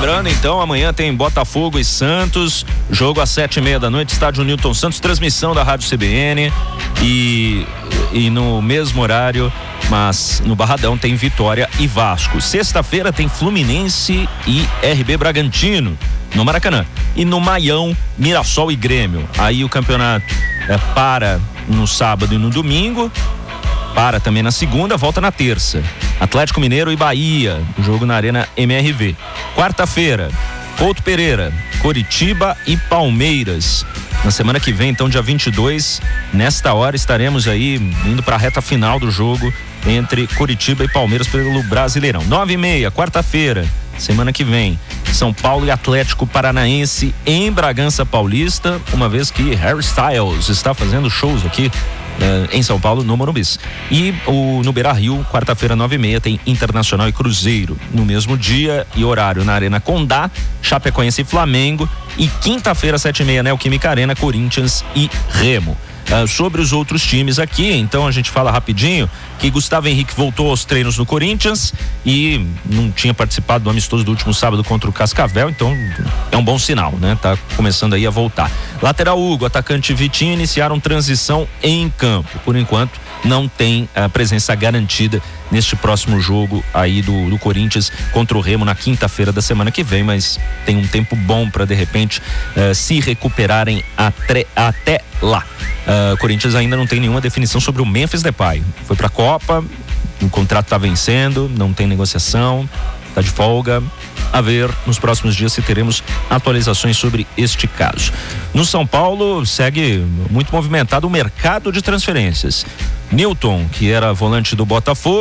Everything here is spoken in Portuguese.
lembrando então, amanhã tem Botafogo e Santos, jogo às 7:30 da noite, estádio Newton Santos, transmissão da Rádio CBN e no mesmo horário, mas no Barradão tem Vitória e Vasco. Sexta-feira tem Fluminense e RB Bragantino no Maracanã. E no Maião, Mirassol e Grêmio. Aí o campeonato para no sábado e no domingo, para também na segunda, volta na terça. Atlético Mineiro e Bahia, jogo na Arena MRV. Quarta-feira, Couto Pereira, Coritiba e Palmeiras. Na semana que vem, então, dia 22, nesta hora estaremos aí indo para a reta final do jogo entre Coritiba e Palmeiras pelo Brasileirão. 9:30, quarta-feira, semana que vem, São Paulo e Atlético Paranaense em Bragança Paulista, uma vez que Harry Styles está fazendo shows aqui em São Paulo, no Morumbi. E no Beira-Rio, quarta-feira, 9:30, tem Internacional e Cruzeiro. No mesmo dia e horário, na Arena Condá, Chapecoense e Flamengo. E quinta-feira, 7:30, Neoquímica Arena, Corinthians e Remo. Sobre os outros times aqui, então a gente fala rapidinho que Gustavo Henrique voltou aos treinos no Corinthians e não tinha participado do amistoso do último sábado contra o Cascavel, então é um bom sinal, né? Tá começando aí a voltar. Lateral Hugo, atacante Vitinho iniciaram transição em campo. Por enquanto não tem a presença garantida neste próximo jogo aí do Corinthians contra o Remo na quinta-feira da semana que vem, mas tem um tempo bom para de repente se recuperarem até lá. Corinthians ainda não tem nenhuma definição sobre o Memphis Depay. Foi pra Copa, o contrato tá vencendo, não tem negociação, tá de folga. A ver nos próximos dias se teremos atualizações sobre este caso. No São Paulo segue muito movimentado o mercado de transferências. Newton, que era volante do Botafogo,